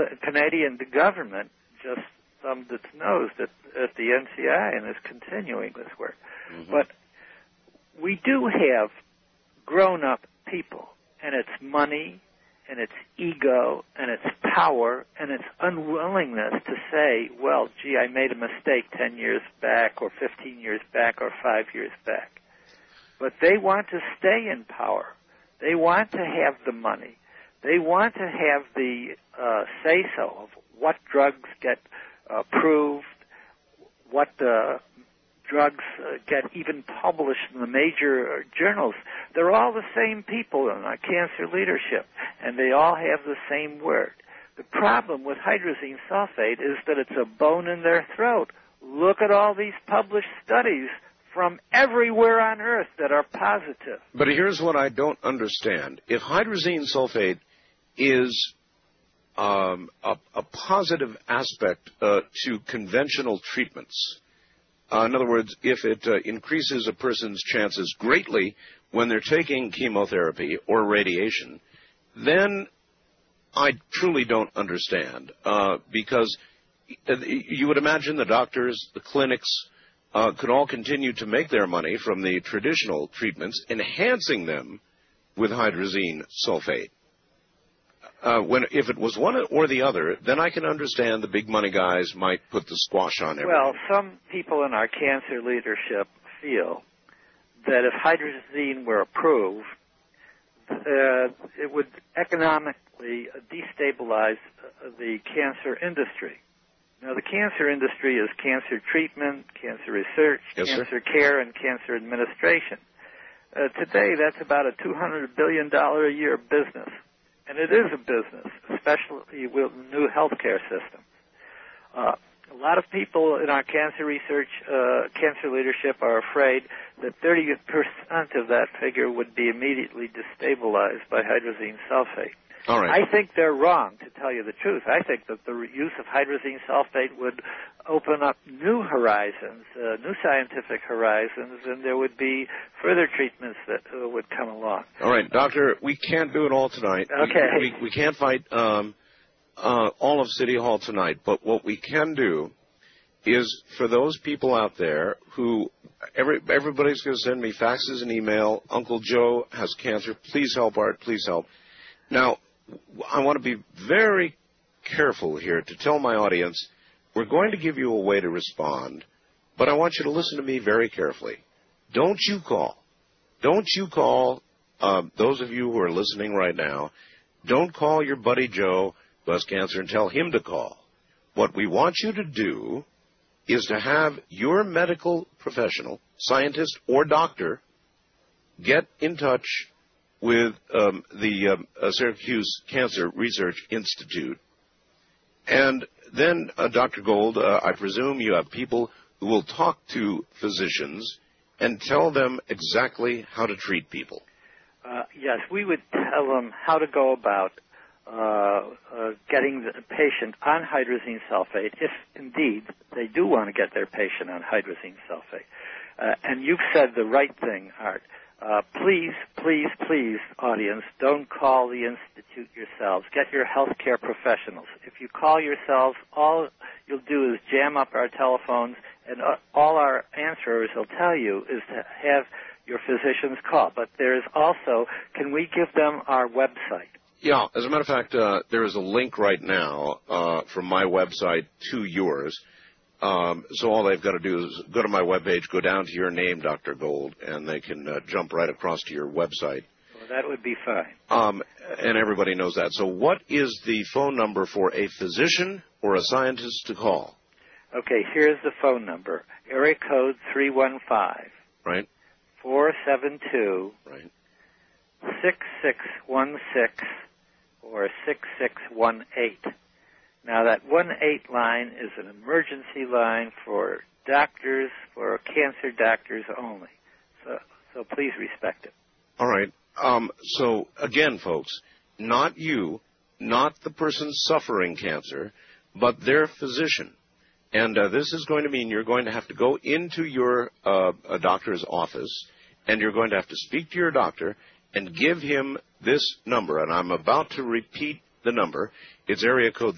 Canadian government just thumbed its nose at the NCI and is continuing this work. Mm-hmm. But we do have grown-up people, and it's money, and it's ego, and it's power, and it's unwillingness to say, well, gee, I made a mistake 10 years back or 15 years back or 5 years back. But they want to stay in power. They want to have the money. They want to have the say-so of what drugs get approved, what drugs get even published in the major journals. They're all the same people in our cancer leadership, and they all have the same word. The problem with hydrazine sulfate is that it's a bone in their throat. Look at all these published studies from everywhere on Earth that are positive. But here's what I don't understand. If hydrazine sulfate is a positive aspect to conventional treatments, in other words, if it increases a person's chances greatly when they're taking chemotherapy or radiation, then I truly don't understand, because you would imagine the doctors, the clinics, could all continue to make their money from the traditional treatments, enhancing them with hydrazine sulfate. If it was one or the other, then I can understand the big money guys might put the squash on everything. Well, some people in our cancer leadership feel that if hydrazine were approved, it would economically destabilize the cancer industry. Now, the cancer industry is cancer treatment, cancer research, cancer care, and cancer administration. Today, that's about a $200 billion a year business. And it is a business, especially with new healthcare systems. A lot of people in our cancer research, cancer leadership are afraid that 30% of that figure would be immediately destabilized by hydrazine sulfate. All right. I think they're wrong, to tell you the truth. I think that the use of hydrazine sulfate would open up new horizons, new scientific horizons, and there would be further treatments that would come along. All right, Doctor, we can't do it all tonight. Okay. We can't fight all of City Hall tonight, but what we can do is for those people out there who, everybody's going to send me faxes and email, Uncle Joe has cancer, please help, Art, please help. Now, I want to be very careful here to tell my audience, we're going to give you a way to respond, but I want you to listen to me very carefully. Don't you call. Don't you call, those of you who are listening right now, don't call your buddy Joe who has cancer and tell him to call. What we want you to do is to have your medical professional, scientist or doctor, get in touch with the Syracuse Cancer Research Institute. And then, Dr. Gold, I presume you have people who will talk to physicians and tell them exactly how to treat people. Yes, we would tell them how to go about getting the patient on hydrazine sulfate, if indeed they do want to get their patient on hydrazine sulfate. And you've said the right thing, Art. Please, please, please, audience, don't call the Institute yourselves. Get your healthcare professionals. If you call yourselves, all you'll do is jam up our telephones, and all our answerers will tell you is to have your physicians call. But there is also, can we give them our website? Yeah, as a matter of fact, there is a link right now from my website to yours. So all they've got to do is go to my webpage, go down to your name, Dr. Gold, and they can jump right across to your website. Well, that would be fine. And everybody knows that. So what is the phone number for a physician or a scientist to call? Okay, here's the phone number. Area code 315. Right. 472. Right. 6616 or 6618. Now, that 1-8 line is an emergency line for doctors, for cancer doctors only. So please respect it. All right. So, again, folks, not you, not the person suffering cancer, but their physician. And this is going to mean you're going to have to go into your doctor's office, and you're going to have to speak to your doctor and give him this number. And I'm about to repeat the number. It's area code